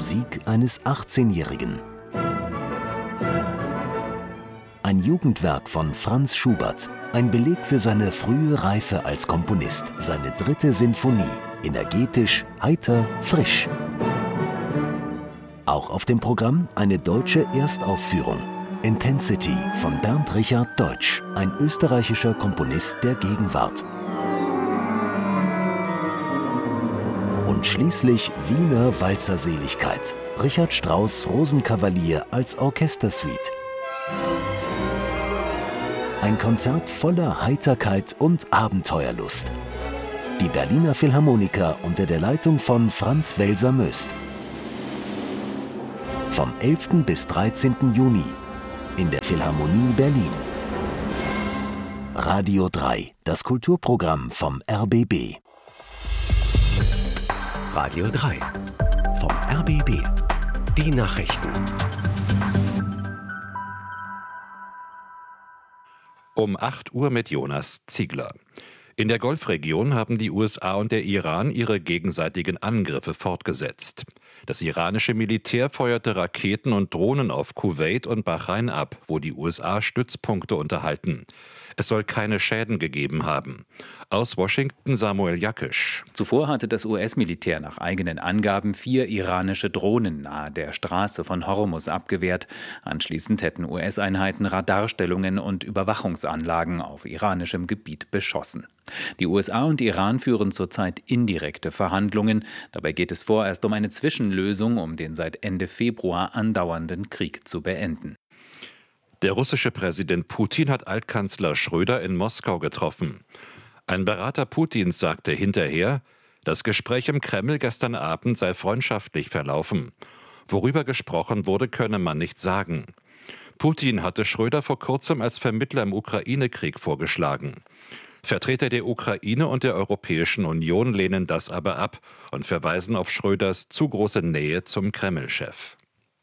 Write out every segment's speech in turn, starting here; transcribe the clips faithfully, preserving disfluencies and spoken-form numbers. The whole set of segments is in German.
Musik eines achtzehnjährigen. Ein Jugendwerk von Franz Schubert, ein Beleg für seine frühe Reife als Komponist, seine dritte Sinfonie, energetisch, heiter, frisch. Auch auf dem Programm eine deutsche Erstaufführung. Intensity von Bernd Richard Deutsch, ein österreichischer Komponist der Gegenwart. Und schließlich Wiener Walzerseligkeit. Richard Strauss Rosenkavalier als Orchestersuite. Ein Konzert voller Heiterkeit und Abenteuerlust. Die Berliner Philharmoniker unter der Leitung von Franz Welser-Möst. Vom elften bis dreizehnten Juni in der Philharmonie Berlin. Radio drei, das Kulturprogramm vom R B B. Radio drei, vom R B B. Die Nachrichten. Um acht Uhr mit Jonas Ziegler. In der Golfregion haben die U S A und der Iran ihre gegenseitigen Angriffe fortgesetzt. Das iranische Militär feuerte Raketen und Drohnen auf Kuwait und Bahrain ab, wo die U S A Stützpunkte unterhalten. Es soll keine Schäden gegeben haben. Aus Washington Samuel Jakisch. Zuvor hatte das U S-Militär nach eigenen Angaben vier iranische Drohnen nahe der Straße von Hormuz abgewehrt. Anschließend hätten U S-Einheiten Radarstellungen und Überwachungsanlagen auf iranischem Gebiet beschossen. Die U S A und Iran führen zurzeit indirekte Verhandlungen. Dabei geht es vorerst um eine Zwischenlösung, um den seit Ende Februar andauernden Krieg zu beenden. Der russische Präsident Putin hat Altkanzler Schröder in Moskau getroffen. Ein Berater Putins sagte hinterher, das Gespräch im Kreml gestern Abend sei freundschaftlich verlaufen. Worüber gesprochen wurde, könne man nicht sagen. Putin hatte Schröder vor kurzem als Vermittler im Ukraine-Krieg vorgeschlagen. Vertreter der Ukraine und der Europäischen Union lehnen das aber ab und verweisen auf Schröders zu große Nähe zum Kreml-Chef.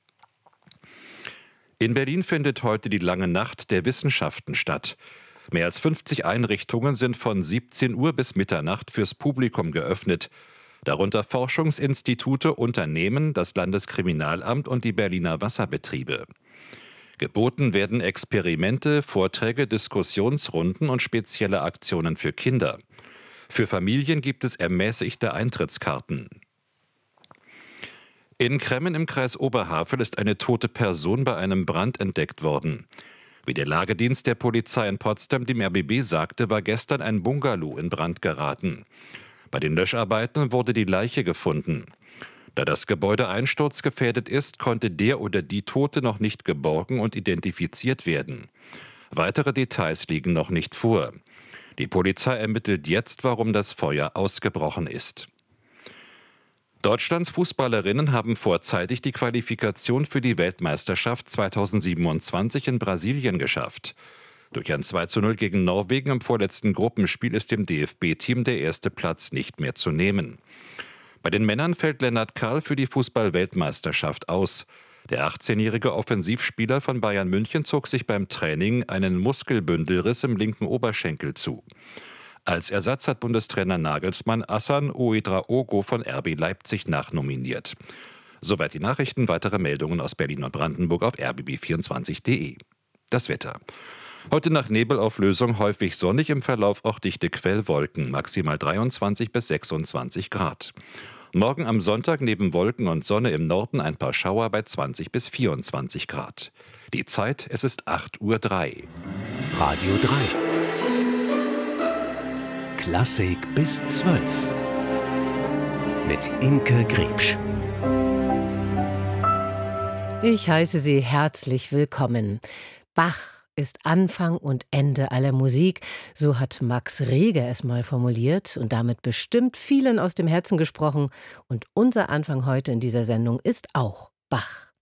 In Berlin findet heute die Lange Nacht der Wissenschaften statt. Mehr als fünfzig Einrichtungen sind von siebzehn Uhr bis Mitternacht fürs Publikum geöffnet. Darunter Forschungsinstitute, Unternehmen, das Landeskriminalamt und die Berliner Wasserbetriebe. Geboten werden Experimente, Vorträge, Diskussionsrunden und spezielle Aktionen für Kinder. Für Familien gibt es ermäßigte Eintrittskarten. In Kremmen im Kreis Oberhavel ist eine tote Person bei einem Brand entdeckt worden. Wie der Lagedienst der Polizei in Potsdam dem R B B sagte, war gestern ein Bungalow in Brand geraten. Bei den Löscharbeiten wurde die Leiche gefunden. Da das Gebäude einsturzgefährdet ist, konnte der oder die Tote noch nicht geborgen und identifiziert werden. Weitere Details liegen noch nicht vor. Die Polizei ermittelt jetzt, warum das Feuer ausgebrochen ist. Deutschlands Fußballerinnen haben vorzeitig die Qualifikation für die Weltmeisterschaft zweitausendsiebenundzwanzig in Brasilien geschafft. Durch ein zwei zu null gegen Norwegen im vorletzten Gruppenspiel ist dem D F B-Team der erste Platz nicht mehr zu nehmen. Bei den Männern fällt Lennart Karl für die Fußball-Weltmeisterschaft aus. Der achtzehnjährige Offensivspieler von Bayern München zog sich beim Training einen Muskelbündelriss im linken Oberschenkel zu. Als Ersatz hat Bundestrainer Nagelsmann Hassan Ouedraogo von R B Leipzig nachnominiert. Soweit die Nachrichten. Weitere Meldungen aus Berlin und Brandenburg auf r b b vierundzwanzig punkt d e. Das Wetter. Heute nach Nebelauflösung häufig sonnig, im Verlauf auch dichte Quellwolken, maximal dreiundzwanzig bis sechsundzwanzig Grad. Morgen am Sonntag neben Wolken und Sonne im Norden ein paar Schauer bei zwanzig bis vierundzwanzig Grad. Die Zeit, es ist acht Uhr drei. Radio drei. Klassik bis zwölf. Mit Imke Griebsch. Ich heiße Sie herzlich willkommen. Bach ist Anfang und Ende aller Musik, so hat Max Reger es mal formuliert und damit bestimmt vielen aus dem Herzen gesprochen. Und unser Anfang heute in dieser Sendung ist auch Bach.